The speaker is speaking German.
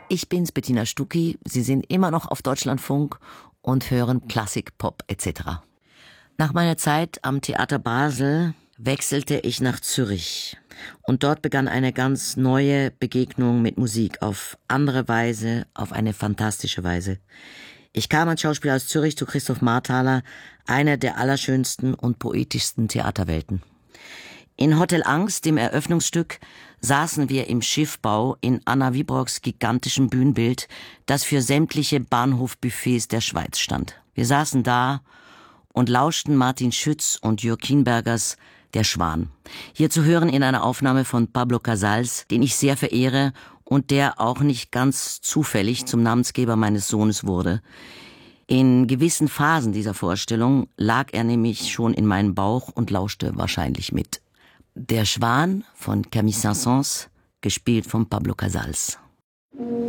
Ich bin's, Bettina Stucki. Sie sind immer noch auf Deutschlandfunk und hören Klassik, Pop etc. Nach meiner Zeit am Theater Basel wechselte ich nach Zürich. Und dort begann eine ganz neue Begegnung mit Musik. Auf andere Weise, auf eine fantastische Weise. Ich kam als Schauspieler aus Zürich zu Christoph Marthaler, einer der allerschönsten und poetischsten Theaterwelten. In Hotel Angst, dem Eröffnungsstück, saßen wir im Schiffbau in Anna Wibrocks gigantischem Bühnenbild, das für sämtliche Bahnhofbuffets der Schweiz stand. Wir saßen da und lauschten Martin Schütz und Jürg Kienbergers Der Schwan. Hier zu hören in einer Aufnahme von Pablo Casals, den ich sehr verehre und der auch nicht ganz zufällig zum Namensgeber meines Sohnes wurde. In gewissen Phasen dieser Vorstellung lag er nämlich schon in meinem Bauch und lauschte wahrscheinlich mit. Der Schwan von Camille Saint-Saëns, gespielt von Pablo Casals.